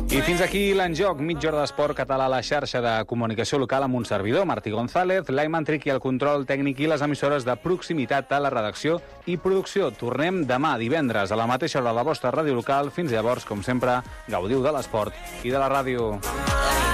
I fins aquí l'Enjoc, mitja hora d'esport català a la xarxa de comunicació local amb un servidor, Martí González, l'Aiman Triqui al control tècnic i les emissores de proximitat a la redacció i producció. Tornem demà divendres a la mateixa hora a la vostra ràdio local. Fins llavors, com sempre, gaudiu de l'esport i de la ràdio.